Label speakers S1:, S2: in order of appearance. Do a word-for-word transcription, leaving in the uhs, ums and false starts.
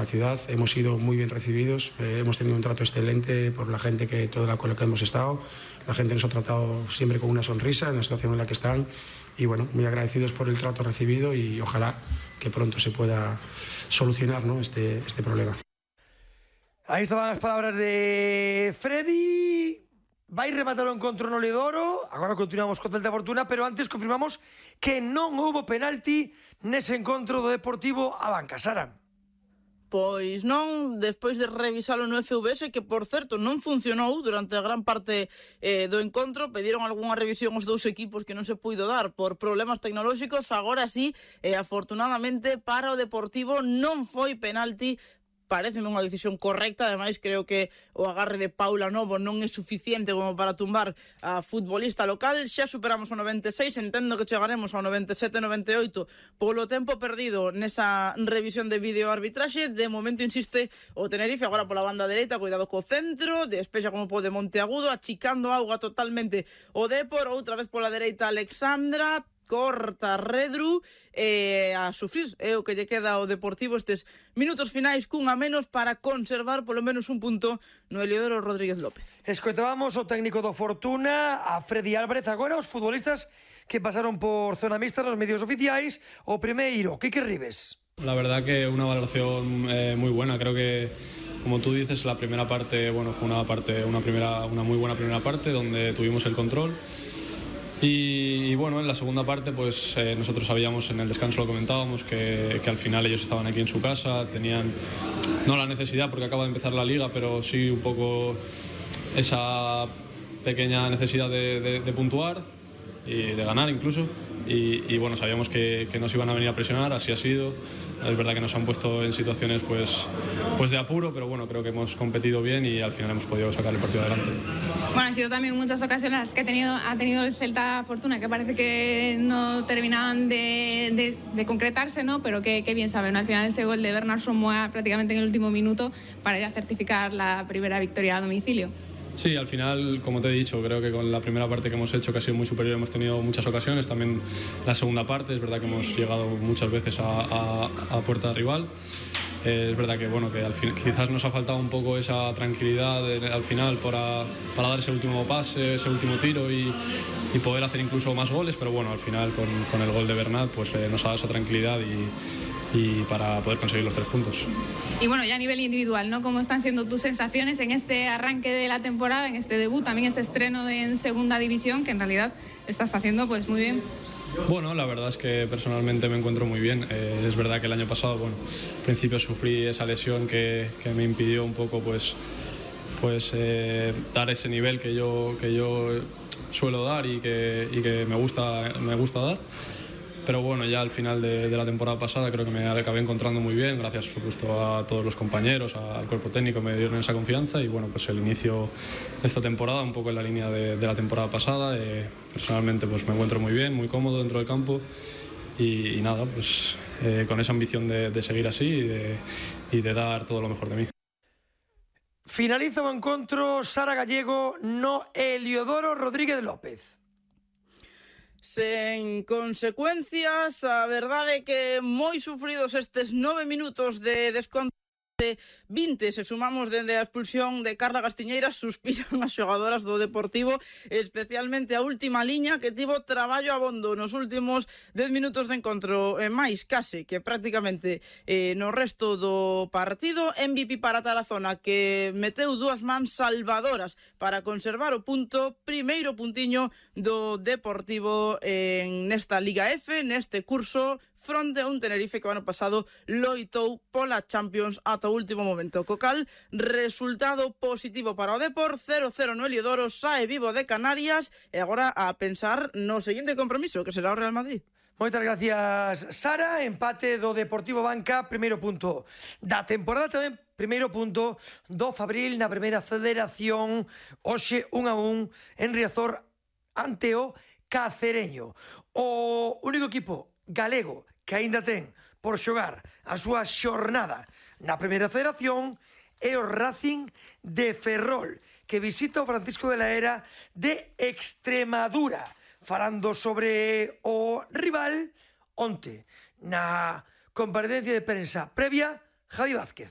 S1: la ciudad. Hemos sido muy bien recibidos, eh, hemos tenido un trato excelente por la gente que toda la con la que hemos estado. La gente nos ha tratado siempre con una sonrisa en la situación en la que están y bueno, muy agradecidos por el trato recibido y ojalá que pronto se pueda solucionar, ¿no?, este, este problema.
S2: Aí estaban as palabras de Freddy. Vai rematar o encontro no Leodoro. Agora continuamos co Celta Fortuna, pero antes confirmamos que non houbo penalti nese encontro do Deportivo a banca. Sara.
S3: Pois non, despois de revisalo no F V S, que por certo non funcionou durante a gran parte eh, do encontro, pediron algunha revisión os dous equipos que non se puido dar por problemas tecnolóxicos. Agora sí, eh, afortunadamente para o Deportivo non foi penalti. Pareceme unha decisión correcta, ademais creo que o agarre de Paula Novo non é suficiente como para tumbar a futbolista local. Xa superamos o noventa e seis, entendo que chegaremos ao noventa e sete noventa e oito polo tempo perdido nesa revisión de vídeo arbitraxe. De momento insiste o Tenerife, agora pola banda dereita, cuidado co centro, despexa como pode Monteagudo, achicando a auga totalmente o Depor, outra vez pola dereita Alexandra, corta Redru, e a sufrir é o que lle queda ao Deportivo estes minutos finais cunha menos para conservar polo menos un punto no Heliodoro Rodríguez López.
S2: Escoitábamos o técnico do Fortuna, a Freddy Álvarez. Agora os futbolistas que pasaron por zona mixta nos medios oficiais. O primeiro, Quique Ribes.
S4: La verdad que una valoración eh, muy buena. Creo que, como tú dices, la primera parte, bueno, fue una parte, una primera, una muy buena primera parte donde tuvimos el control. Y, y bueno, en la segunda parte pues eh, nosotros sabíamos, en el descanso lo comentábamos, que, que al final ellos estaban aquí en su casa, tenían no la necesidad porque acaba de empezar la liga, pero sí un poco esa pequeña necesidad de, de, de puntuar y de ganar incluso. Y, y bueno, sabíamos que, que nos iban a venir a presionar, así ha sido. Es verdad que nos han puesto en situaciones pues, pues de apuro, pero bueno, creo que hemos competido bien y al final hemos podido sacar el partido adelante.
S5: Bueno, han sido también muchas ocasiones las que ha tenido, ha tenido el Celta Fortuna, que parece que no terminaban de, de, de concretarse, ¿no? Pero que, que bien saben, ¿no? Al final ese gol de Bernard Somoa prácticamente en el último minuto para ya certificar la primera victoria a domicilio. Sí, al final, como te he dicho, creo que con la primera parte que hemos hecho, que ha sido muy superior, hemos tenido muchas ocasiones. También la segunda parte, es verdad que hemos llegado muchas veces a, a, a puerta rival. Eh, es verdad que, bueno, que al fin, quizás nos ha faltado un poco esa tranquilidad de, al final para, para dar ese último pase, ese último tiro y, y poder hacer incluso más goles, pero bueno, al final con, con el gol de Bernat pues eh, nos ha dado esa tranquilidad y, y para poder conseguir los tres puntos. Y bueno, ya a nivel individual, ¿no? ¿Cómo están siendo tus sensaciones en este arranque de la temporada, en este debut, también este estreno de, en segunda división, que en realidad estás haciendo pues muy bien?
S4: Bueno, la verdad es que personalmente me encuentro muy bien. Eh, es verdad que el año pasado, bueno, al principio sufrí esa lesión que, que me impidió un poco pues, pues eh, dar ese nivel que yo, que yo suelo dar y que, y que me gusta, me gusta dar. Pero bueno, ya al final de, de la temporada pasada creo que me acabé encontrando muy bien, gracias por supuesto a todos los compañeros, al cuerpo técnico, me dieron esa confianza y bueno, pues el inicio de esta temporada un poco en la línea de, de la temporada pasada. Eh, personalmente pues me encuentro muy bien, muy cómodo dentro del campo y, y nada, pues eh, con esa ambición de, de seguir así y de, y de dar todo lo mejor de mí.
S2: Finaliza o encontro Sara Gallego no Heliodoro Rodríguez López.
S3: Sen consecuencias, a verdade é que moi sufridos estes nove minutos de desconto de vinte, se sumamos dende a expulsión de Carla Castiñeira, suspiran as xogadoras do Deportivo, especialmente a última liña que tivo traballo abondo nos últimos dez minutos de encontro, e máis case que prácticamente eh, no resto do partido. M V P para Tarazona, que meteu dúas mans salvadoras para conservar o punto, primeiro puntiño do Deportivo en nesta Liga F, neste curso, fronte a un Tenerife que o ano pasado loitou pola Champions ata o último momento. Cocal, resultado positivo para o Depor, cero cero no Heliodoro, sae vivo de Canarias e agora a pensar no seguinte compromiso, que será o Real Madrid.
S2: Moitas gracias, Sara. Empate do Deportivo Banca, primeiro punto da temporada, tamén primeiro punto do Fabril na primeira federación, hoxe un a un en Riazor ante o Cacereño. O único equipo galego que aínda ten por xogar a súa xornada na primeira federación é o Racing de Ferrol, que visita o Francisco de la Era de Extremadura, falando sobre o rival onte na comparecencia de prensa previa. Javi Vázquez.